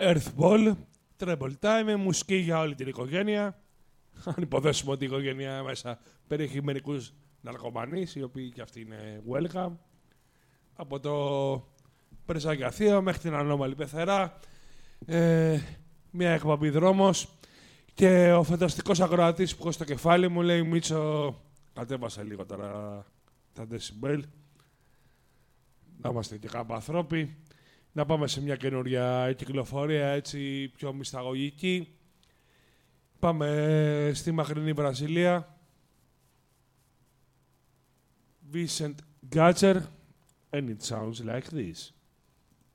Earthball, Treble Time, μουσική για όλη την οικογένεια. Αν υποδέσουμε ότι η οικογένεια μέσα περιέχει μερικούς ναρκωμανείς, οι οποίοι και αυτοί είναι welcome. Από το Πρεζάκια Θείο μέχρι την Ανώμαλη Πεθερά. Μια εκπομπή δρόμος. Και ο φανταστικός ακροατής που έχω στο κεφάλι μου λέει: Μίτσο, κατέβασα λίγο τώρα τα decibel. Να είμαστε και κάπου ανθρώποι. Να πάμε σε μια καινούρια κυκλοφορία έτσι πιο μυσταγωγική. Πάμε στη μακρινή Βραζιλία. Vincent Gatcher, and it sounds like this.